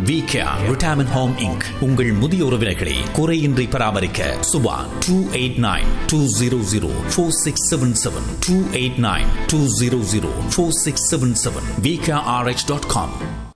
VKR retirement home Inc. உங்கள் முதிய உறவினர்களை குறையின்றி பராமரிக்க சுபா 289-200-4677 289-200-4677 VKRH.com.